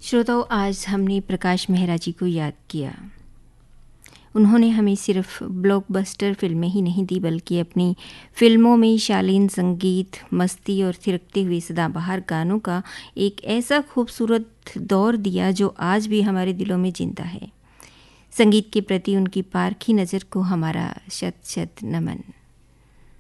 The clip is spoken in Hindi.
श्रोताओं, आज हमने प्रकाश मेहरा जी को याद किया। उन्होंने हमें सिर्फ ब्लॉकबस्टर फिल्में ही नहीं दी, बल्कि अपनी फिल्मों में शालीन संगीत, मस्ती और थिरकते हुए सदाबहार गानों का एक ऐसा खूबसूरत दौर दिया जो आज भी हमारे दिलों में जिंदा है। संगीत के प्रति उनकी पारखी नज़र को हमारा शत शत नमन।